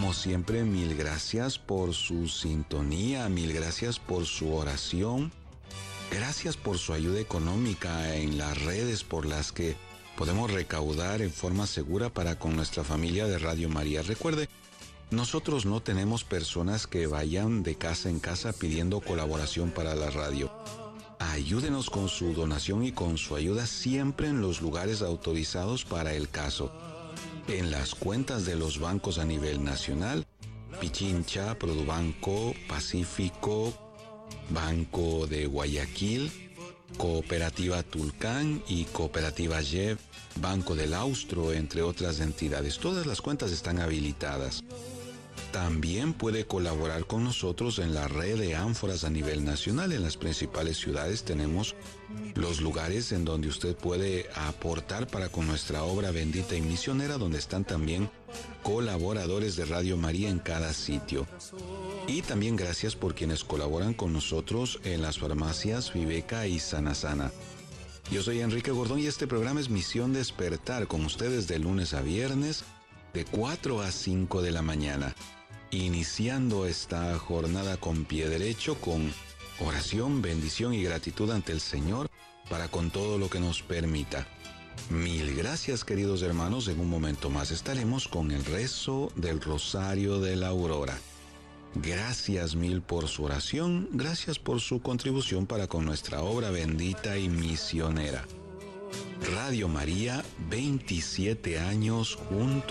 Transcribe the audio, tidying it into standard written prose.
Como siempre, mil gracias por su sintonía, mil gracias por su oración, gracias por su ayuda económica en las redes por las que podemos recaudar en forma segura para con nuestra familia de Radio María. Recuerde, nosotros no tenemos personas que vayan de casa en casa pidiendo colaboración para la radio. Ayúdenos con su donación y con su ayuda siempre en los lugares autorizados para el caso. En las cuentas de los bancos a nivel nacional, Pichincha, Produbanco, Pacífico, Banco de Guayaquil, Cooperativa Tulcán y Cooperativa YEV, Banco del Austro, entre otras entidades. Todas las cuentas están habilitadas. También puede colaborar con nosotros en la red de ánforas a nivel nacional. En las principales ciudades tenemos los lugares en donde usted puede aportar para con nuestra obra bendita y misionera, donde están también colaboradores de Radio María en cada sitio. Y también gracias por quienes colaboran con nosotros en las farmacias Viveca y Sana Sana. Yo soy Enrique Gordón y este programa es Misión Despertar, con ustedes de lunes a viernes, de 4 a 5 de la mañana. Iniciando esta jornada con pie derecho, con oración, bendición y gratitud ante el Señor para con todo lo que nos permita. Mil gracias, queridos hermanos. En un momento más estaremos con el rezo del Rosario de la Aurora. Gracias mil por su oración, gracias por su contribución para con nuestra obra bendita y misionera. Radio María, 27 años junto